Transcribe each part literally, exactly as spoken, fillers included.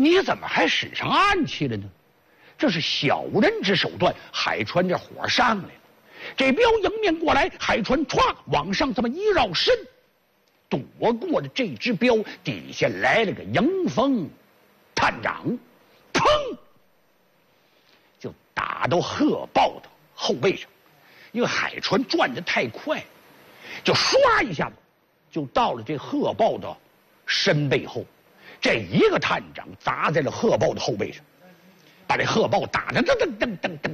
你怎么还使上暗器了呢？这是小人之手段。海川这火上来了，这镖迎面过来，海川歘往上这么一绕身，躲过了这只镖，底下来了个迎风探掌，砰，就打到贺豹的后背上。因为海川转得太快，就唰一下子就到了这贺豹的身背后，这一个探掌砸在了贺豹的后背上，把这贺豹打得噔噔噔噔噔，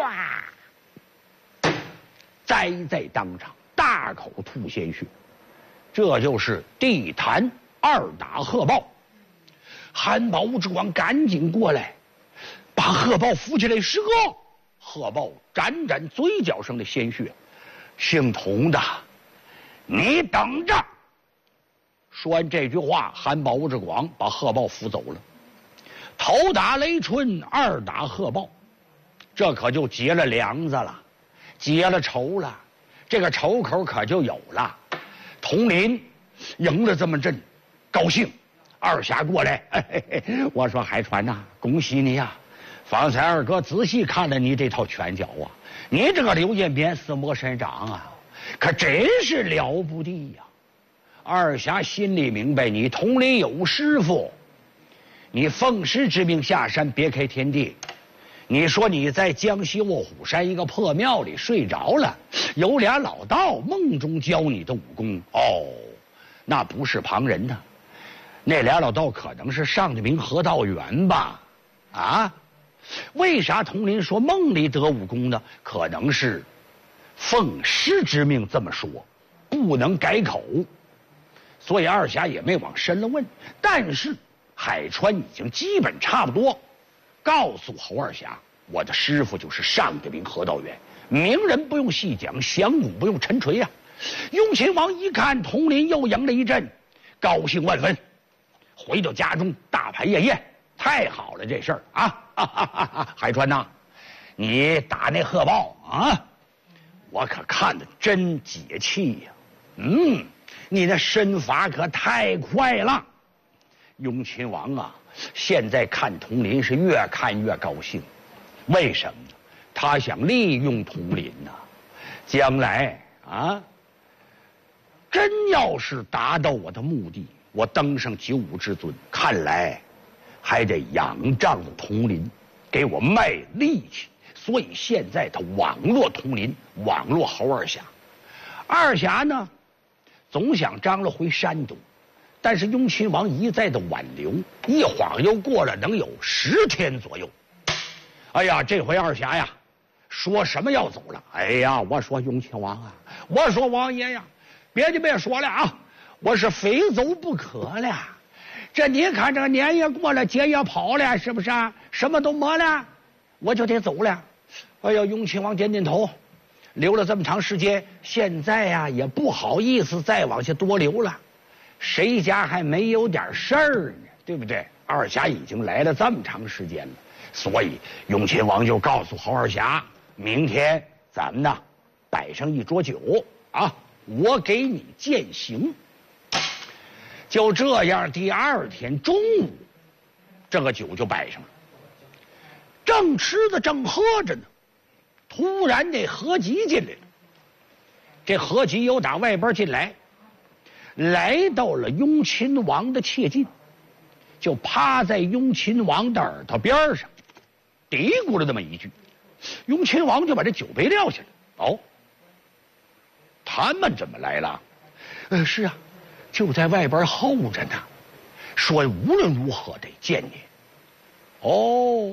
突，栽在当场，大口吐鲜血。这就是地坛二打贺豹。韩宝之王赶紧过来，把贺豹扶起来。是个贺豹沾沾嘴角上的鲜血，姓童的，你等着！说完这句话，韩宝之广把贺豹扶走了。头打雷春，二打贺豹，这可就结了梁子了，结了仇了，这个仇口可就有了。佟林赢了这么阵，高兴。二侠过来，哎嘿嘿，我说海川呐、啊，恭喜你呀、啊！方才二哥仔细看了你这套拳脚啊，你这个刘彦边四魔神掌啊，可真是了不得呀！二侠心里明白，你佟林有师傅，你奉师之命下山别开天地。你说你在江西卧虎山一个破庙里睡着了，有俩老道梦中教你的武功哦，那不是旁人呐，那俩老道可能是上的名河道员吧？啊，为啥佟林说梦里得武功呢？可能是奉师之命这么说，不能改口，所以二侠也没往深了问。但是海川已经基本差不多告诉侯二侠，我的师傅就是上的名河道员，名人不用细讲，降武不用沉锤呀、啊。雍亲王一看佟林又赢了一阵，高兴万分，回到家中大排宴宴，太好了这事儿啊！哈哈哈哈海川呐，你打那贺豹啊，我可看得真解气呀、啊！嗯，你那身法可太快了。雍亲王啊，现在看佟林是越看越高兴，为什么呢？他想利用佟林呐、啊，将来啊，真要是达到我的目的，我登上九五之尊，看来还得仰仗着佟林给我卖力气，所以现在他网络佟林，网络侯二侠。二侠呢，总想张罗回山东。但是雍亲王一再的挽留，一晃又过了能有十天左右。哎呀，这回二侠呀，说什么要走了？哎呀，我说雍亲王啊，我说王爷呀，别的别说了啊，我是非走不可了。这你看，这个年也过了，节也跑了，是不是啊？什么都没了，我就得走了。哎呀，雍亲王点点头，留了这么长时间，现在呀也不好意思再往下多留了。谁家还没有点事儿呢？对不对？二侠已经来了这么长时间了，所以雍亲王就告诉侯二侠，明天咱们呢摆上一桌酒啊，我给你饯行。就这样，第二天中午，这个酒就摆上了。正吃的正喝着呢，突然这何吉进来了。这何吉又打外边进来。来到了雍亲王的切近，就趴在雍亲王的耳朵边上，嘀咕了那么一句。雍亲王就把这酒杯撂下来。哦，他们怎么来了？呃，是啊，就在外边候着呢，说无论如何得见你。哦，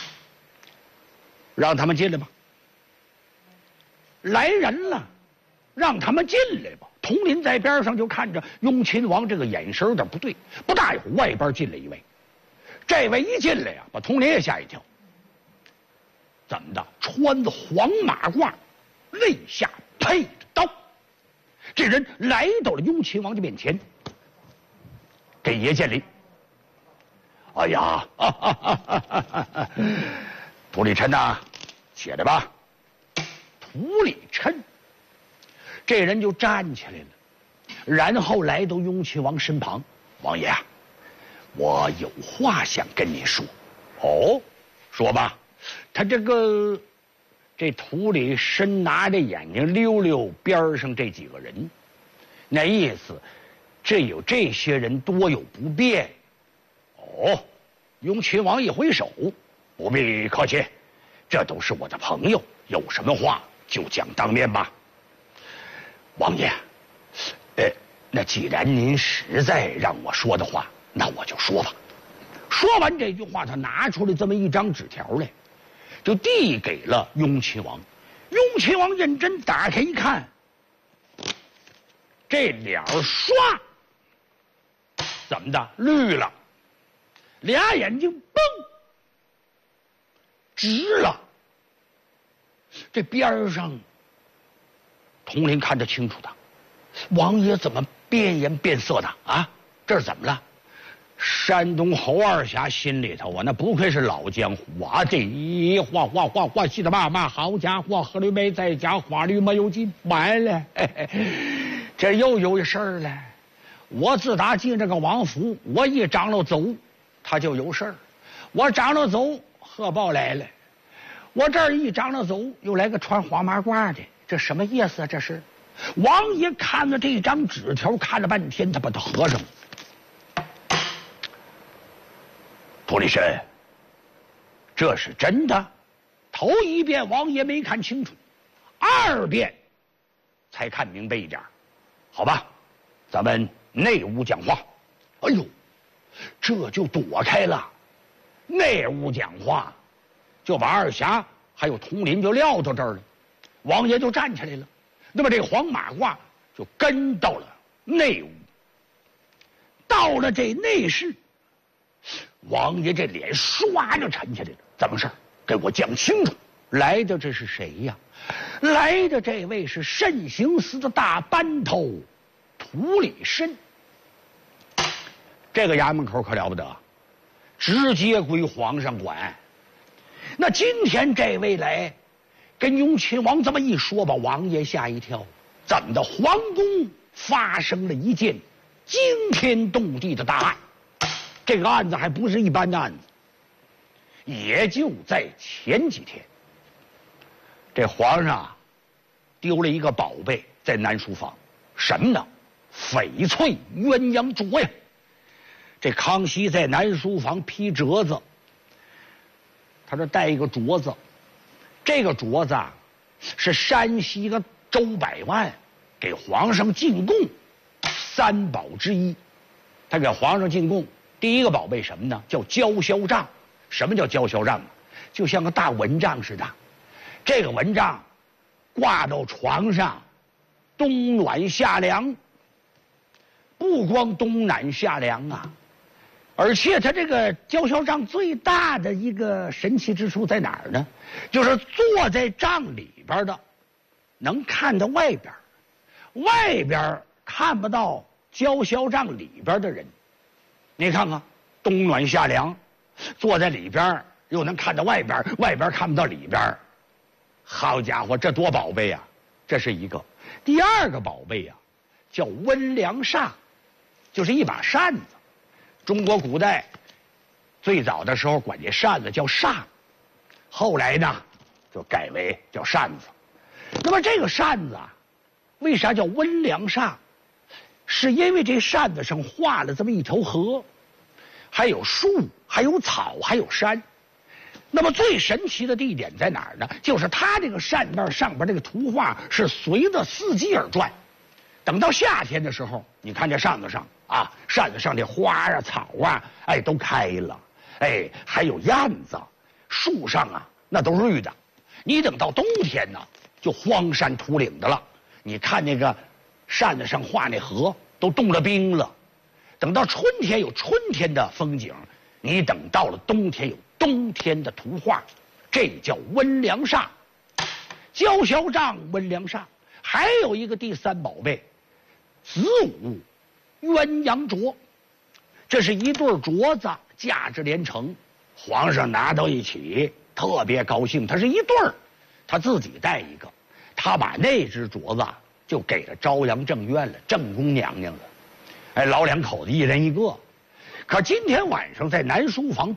让他们进来吧。来人了，让他们进来吧。佟林在边上就看着雍亲王这个眼神有点不对，不大一会儿外边进来一位，这位一进来呀、啊，把佟林也吓一跳。怎么的？穿着黄马褂，肋下配着刀，这人来到了雍亲王的面前，给爷见礼。哎呀，哈哈哈哈哈哈涂里琛呐，起来吧。涂里琛。这人就站起来了，然后来到雍亲王身旁。王爷啊， 我有话想跟你说。哦，说吧。他这个这土里深拿着眼睛溜溜边上这几个人，那意思，这有这些人多有不便。哦，雍亲王一挥手，不必客气，这都是我的朋友，有什么话就讲当面吧。王爷，呃，那既然您实在让我说的话，那我就说吧。说完这句话，他拿出来这么一张纸条来，就递给了雍亲王。雍亲王认真打开一看，这脸唰，怎么的绿了，俩眼睛嘣直了。这边上统领看得清楚的，王爷怎么变颜变色的啊？这是怎么了？山东侯二侠心里头啊，那不愧是老江湖啊！这一哗哗哗哗，稀的嘛嘛，好家伙，贺绿梅在家，花绿没有进，完了，嘿嘿，这又有一事儿了。我自打进这个王府，我一张罗走，他就有事儿；我张罗走，贺报来了；我这儿一张罗走，又来个穿花马褂的，这什么意思啊？这是？王爷看了这张纸条，看了半天，他把它合上。涂立身，这是真的？头一遍王爷没看清楚，二遍才看明白一点。好吧，咱们内屋讲话。哎呦，这就躲开了。内屋讲话，就把二侠还有统领就撂到这儿了。王爷就站起来了，那么这黄马褂就跟到了内屋。到了这内室，王爷这脸唰就沉下来了。怎么事？给我讲清楚。来的这是谁呀？来的这位是慎刑司的大班头涂立身。这个衙门口可了不得，直接归皇上管。那今天这位来跟雍亲王这么一说，把王爷吓一跳。怎么的？皇宫发生了一件惊天动地的大案。这个案子还不是一般的案子。也就在前几天，这皇上啊丢了一个宝贝在南书房。什么呢？翡翠鸳鸯镯呀。这康熙在南书房批折子，他这带一个镯子，这个镯子啊是山西的周百万给皇上进贡三宝之一。他给皇上进贡第一个宝贝什么呢？叫交销帐。什么叫交销帐啊？就像个大蚊帐似的。这个蚊帐挂到床上，冬暖夏凉。不光冬暖夏凉啊，而且它这个交销帐最大的一个神奇之处在哪儿呢？就是坐在帐里边的能看到外边，外边看不到交销帐里边的人。你看看，冬暖夏凉，坐在里边又能看到外边，外边看不到里边。好家伙，这多宝贝呀！这是一个。第二个宝贝呀，叫温凉扇，就是一把扇子。中国古代最早的时候管这扇子叫扇，后来呢就改为叫扇子。那么这个扇子啊，为啥叫温凉扇？是因为这扇子上画了这么一条河，还有树，还有草，还有山。那么最神奇的地点在哪儿呢？就是它这个扇面上边这个图画是随着四季而转。等到夏天的时候，你看这扇子上啊，扇子上这花啊、草啊，哎，都开了，哎，还有燕子，树上啊那都绿的。你等到冬天呢，就荒山土岭的了。你看那个扇子上画那河都冻了冰了。等到春天有春天的风景，你等到了冬天有冬天的图画，这叫温凉扇。交销帐、温凉扇，还有一个第三宝贝，子午鸳鸯镯。这是一对镯子，价值连城。皇上拿到一起，特别高兴。他是一对儿，他自己带一个，他把那只镯子就给了朝阳正院了，正宫娘娘了。哎，老两口子一人一个。 可今天晚上在南书房